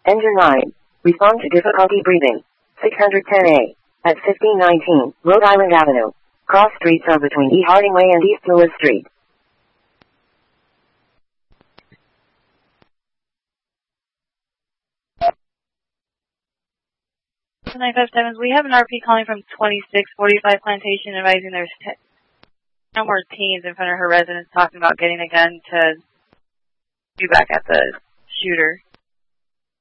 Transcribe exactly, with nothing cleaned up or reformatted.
Engine nine. Respond to difficulty breathing. six ten A. At fifteen nineteen, Rhode Island Avenue. Cross streets are between E. Harding Way and East Lewis Street. nine five seven, we have an R P calling from twenty-six forty-five Plantation advising there's no more teens in front of her residence talking about getting a gun to be back at the shooter.